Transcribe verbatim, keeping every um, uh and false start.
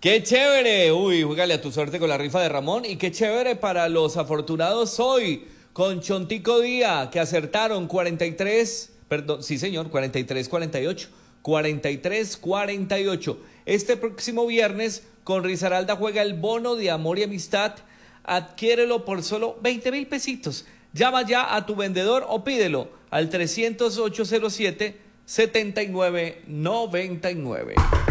¡Qué chévere! Uy, juégale a tu suerte con la rifa de Ramón. Y qué chévere para los afortunados hoy con Chontico Día, que acertaron cuarenta y tres, perdón, sí señor, cuarenta y tres cuarenta y ocho. cuarenta y tres cuarenta y ocho. Este próximo viernes con Risaralda juega el bono de amor y amistad. Adquiérelo por solo veinte mil pesitos. Llama ya a tu vendedor o pídelo al trescientos ocho cero siete setenta y nueve noventa y nueve.